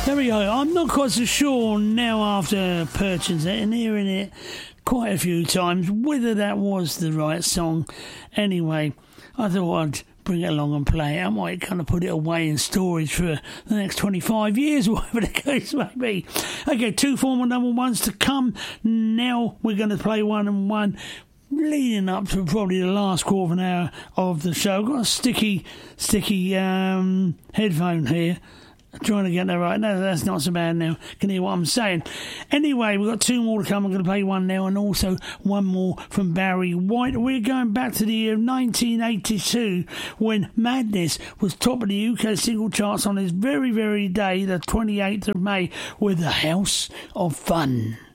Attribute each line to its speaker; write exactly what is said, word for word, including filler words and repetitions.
Speaker 1: There we go. I'm not quite so sure now after purchasing it and hearing it quite a few times whether that was the right song. Anyway, I thought I'd bring it along and play it. I might kind of put it away in storage for the next twenty-five years, whatever the case may be. Okay, two formal number ones to come. Now we're going to play one and one, leading up to probably the last quarter of an hour of the show. I've got a sticky, sticky um, headphone here. Trying to get that right. No, that's not so bad now. Can hear what I'm saying. Anyway, we've got two more to come. I'm going to play one now and also one more from Barry White. We're going back to the year of nineteen eighty-two when Madness was top of the U K single charts on this very, very day, the twenty-eighth of May, with The House of Fun.